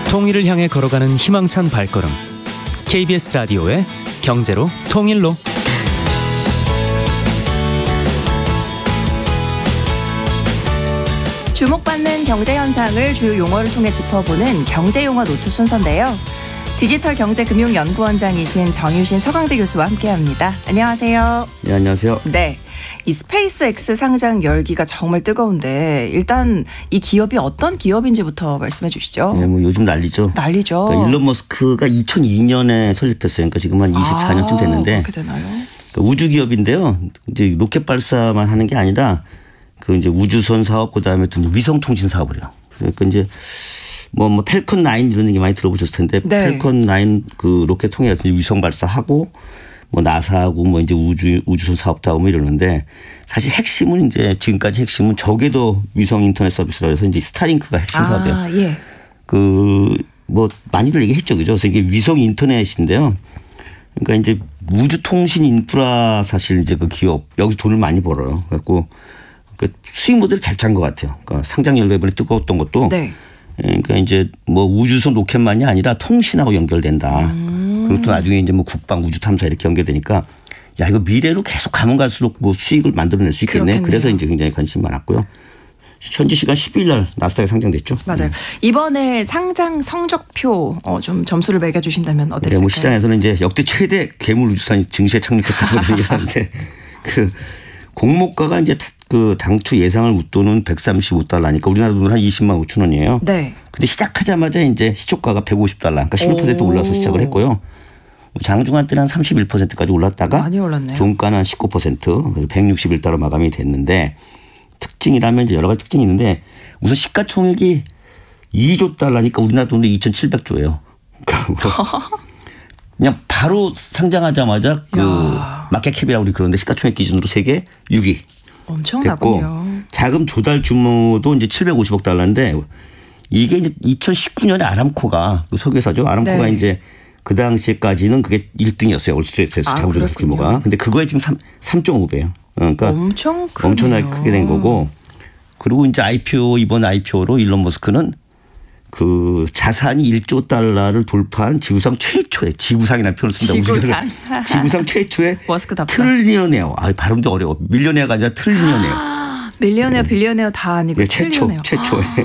통일을 향해 걸어가는 희망찬 발걸음. KBS 라디오의 경제로 통일로. 주목받는 경제 현상을 주요 용어를 통해 짚어보는 경제용어 노트 순서인데요. 디지털경제금융연구원장이신 정유신 서강대 교수와 함께합니다. 안녕하세요. 네, 안녕하세요. 네, 이 스페이스X 상장 열기가 정말 뜨거운데 일단 이 기업이 어떤 기업인지부터 말씀해 주시죠. 네, 뭐 요즘 난리죠. 난리죠. 그러니까 일론 머스크가 2002년에 설립했어요. 그러니까 지금 한 24년쯤 됐는데. 그렇게 되나요? 그러니까 우주 기업인데요. 이제 로켓 발사만 하는 게 아니라 그 이제 우주선 사업 그다음에 또 위성 통신 사업을 해요. 그러니까 이제 뭐 펠컨 9 이런 얘기 많이 들어보셨을 텐데 네. 펠컨 9 그 로켓 통해서 위성 발사하고 뭐 나사하고 뭐 이제 우주선 사업도 하고 뭐 이러는데 사실 핵심은 이제 지금까지 핵심은 적에도 위성 인터넷 서비스라 해서 이제 스타링크가 핵심 사업이에요. 예. 그 뭐 많이들 얘기했죠, 그죠? 그래서 이게 위성 인터넷인데요. 그러니까 이제 우주 통신 인프라 사실 이제 그 기업 여기 돈을 많이 벌어요. 그래갖고 그 수익 모델을 잘 짠 것 같아요. 그러니까 상장 연료 이번에 뜨거웠던 것도. 네. 그러니까 이제 뭐 우주선 로켓만이 아니라 통신하고 연결된다. 그리고 또 나중에 이제 뭐 국방 우주 탐사 이렇게 연결되니까 야 이거 미래로 계속 가면 갈수록 뭐 수익을 만들어낼 수 있겠네. 그렇겠네요. 그래서 이제 굉장히 관심이 많았고요. 현지 시간 12일 날 나스닥에 상장됐죠. 맞아요. 이번에 상장 성적표 좀 점수를 매겨주신다면 어땠을까요? 네, 뭐 시장에서는 이제 역대 최대 괴물 우주선이 증시에 착륙했다고 얘기하는데 그 공모가가 이제 그 당초 예상을 웃도는 135달러니까 우리나라 돈으로 한 20만 5천 원이에요. 네. 근데 시작하자마자 이제 시초가가 150달러, 그러니까 11% 올라서 시작을 했고요. 장중한 때는 한 31%까지 올랐다가 많이 올랐네요. 종가는 한 19%, 그래서 161달러 마감이 됐는데 특징이라면 이제 여러 가지 특징이 있는데 우선 시가총액이 2조 달러니까 우리나라 돈으로 2,700조예요. 그냥 바로 상장하자마자 그 마켓캡이라고 우리 그런데 시가총액 기준으로 세계 6위. 엄청나군요. 자금 조달 규모도 이제 750억 달러인데 이게 이제 2019년에 아람코가 그 석유회사죠. 아람코가 네. 이제 그 당시까지는 그게 1등이었어요. 월스트리트에서 자금 조달 규모가. 근데 그거에 지금 3.5배예요. 그러니까 엄청 크네요. 엄청나게 크게 된 거고. 그리고 이제 이번 IPO로 일론 머스크는 그 자산이 1조 달러를 돌파한 지구상이라는 표현을 쓴다고. 지구상 최초의 머스크답다. 트릴리언웨어. 발음도 어려워. 밀리언웨어가 아니라 트릴리언웨어. 밀리언웨어, 빌리언웨어 다 아니고 네, 트릴리언웨어. 최초의.